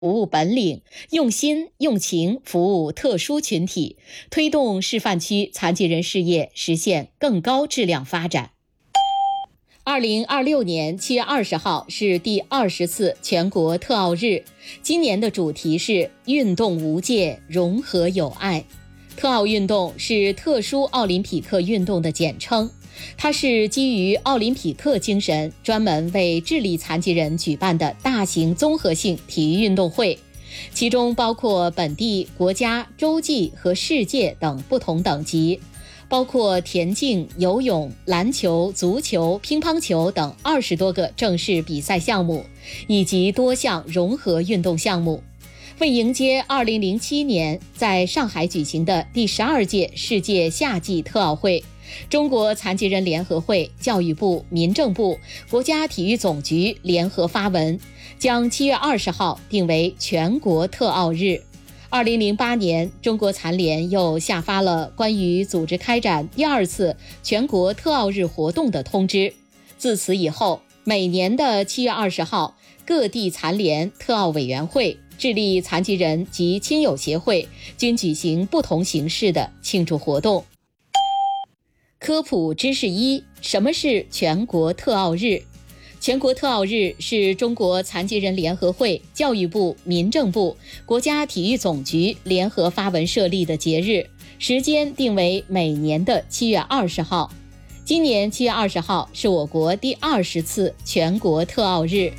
服务本领，用心用情服务特殊群体，推动示范区残疾人事业实现更高质量发展。2026年7月20号是第20次全国特奥日，今年的主题是运动无界，融合友爱。特奥运动是特殊奥林匹克运动的简称，它是基于奥林匹克精神，专门为智力残疾人举办的大型综合性体育运动会，其中包括本地、国家、洲际和世界等不同等级，包括田径、游泳、篮球、足球、乒乓球等20多个正式比赛项目，以及多项融合运动项目。为迎接2007年在上海举行的第12届世界夏季特奥会，中国残疾人联合会、教育部、民政部、国家体育总局联合发文，将7月20号定为全国特奥日。2008年，中国残联又下发了关于组织开展第2次全国特奥日活动的通知。自此以后，每年的7月20号，各地残联、特奥委员会、智力残疾人及亲友协会均举行不同形式的庆祝活动。科普知识1：什么是全国特奥日？全国特奥日是中国残疾人联合会、教育部、民政部、国家体育总局联合发文设立的节日，时间定为每年的7月20号。今年7月20号是我国第20次全国特奥日。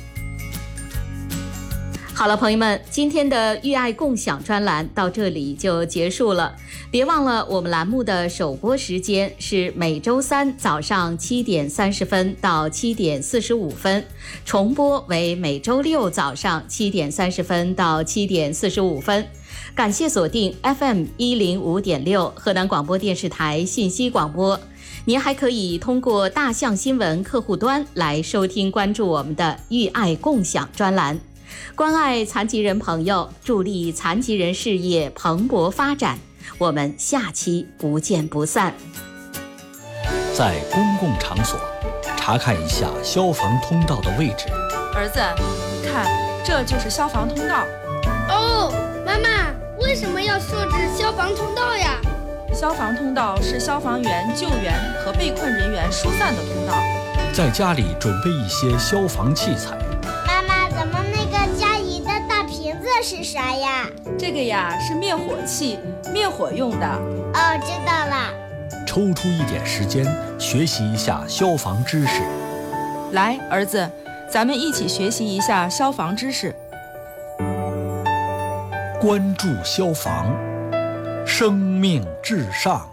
好了，朋友们，今天的育爱共享专栏到这里就结束了。别忘了，我们栏目的首播时间是每周三早上7点30分到7点45分，重播为每周六早上7点30分到7点45分。感谢锁定 FM105.6 河南广播电视台信息广播。您还可以通过大象新闻客户端来收听关注我们的育爱共享专栏。关爱残疾人朋友，助力残疾人事业蓬勃发展。我们下期不见不散。 在公共场所查看一下消防通道的位置。 儿子，看，这就是消防通道。 哦，妈妈，为什么要设置消防通道呀？ 消防通道是消防员救援和被困人员疏散的通道。 在家里准备一些消防器材。 妈妈，怎么那个家里的大瓶子是啥呀？ 这个呀是灭火器，灭火用的。 哦，知道了。 抽出一点时间学习一下消防知识。 来，儿子，咱们一起学习一下消防知识。 关注消防，生命至上。